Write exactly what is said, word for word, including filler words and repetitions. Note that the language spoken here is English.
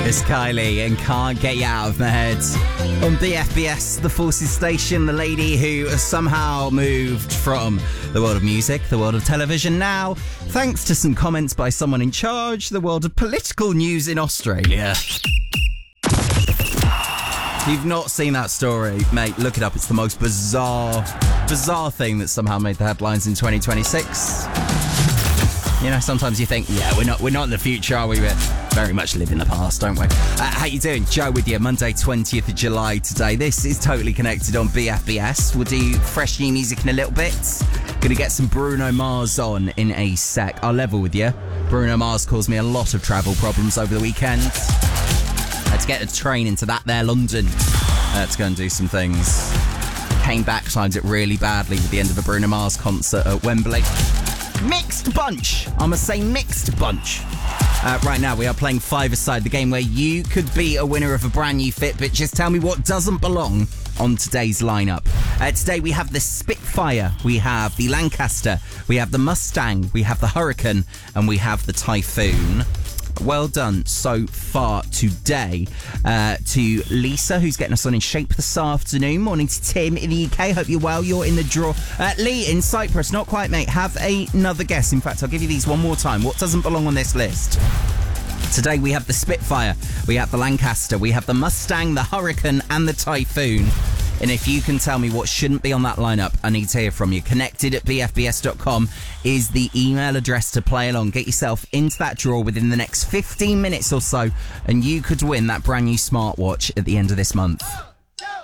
It's Kylie and Can't Get You Out of My Head. On B F B S, the Forces Station, the lady who has somehow moved from the world of music, the world of television now, thanks to some comments by someone in charge, the world of political news in Australia. If you've not seen that story, mate, look it up. It's the most bizarre, bizarre thing that somehow made the headlines in twenty twenty-six. You know, sometimes you think, yeah, we're not we're not in the future, are we? We very much live in the past, don't we? Uh, how you doing? Joe with you, Monday twentieth of July today. This is Totally Connected on B F B S. We'll do fresh new music in a little bit. Gonna get some Bruno Mars on in a sec. I'll level with you. Bruno Mars caused me a lot of travel problems over the weekend. I had to get a train into that there London uh, to go and do some things. Came back, timed it really badly with the end of a Bruno Mars concert at Wembley. Mixed bunch. I must say mixed bunch. Uh, right now we are playing Five-A-Side, the game where you could be a winner of a brand new Fitbit. Just tell me what doesn't belong on today's lineup. Uh, today we have the Spitfire, we have the Lancaster, we have the Mustang, we have the Hurricane, and we have the Typhoon. Well done so far today uh, to Lisa, who's getting us on in shape this afternoon. Morning to Tim in the U K. Hope you're well. You're in the draw. Uh, Lee in Cyprus. Not quite, mate. Have a, another guess. In fact, I'll give you these one more time. What doesn't belong on this list? Today we have the Spitfire, we have the Lancaster, we have the Mustang, the Hurricane, and the Typhoon. And if you can tell me what shouldn't be on that lineup, I need to hear from you. Connected at b f b s dot com is the email address to play along. Get yourself into that draw within the next fifteen minutes or so, and you could win that brand new smartwatch at the end of this month.